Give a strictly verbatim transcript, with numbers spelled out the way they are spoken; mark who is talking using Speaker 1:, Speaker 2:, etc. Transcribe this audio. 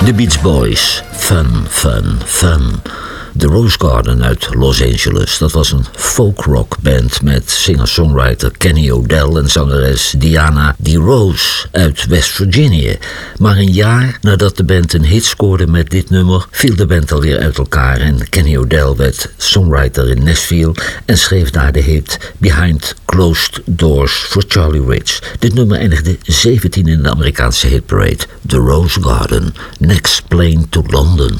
Speaker 1: The Beach Boys. Fun, fun, fun. The Rose Garden uit Los Angeles. Dat was een folk-rock band met singer-songwriter Kenny Odell en zangeres Diana DeRose uit West Virginia. Maar een jaar nadat de band een hit scoorde met dit nummer, viel de band alweer uit elkaar en Kenny Odell werd songwriter in Nashville en schreef daar de hit Behind Closed Doors voor Charlie Rich. Dit nummer eindigde zeventien in de Amerikaanse hitparade. The Rose Garden. Next Plane to London.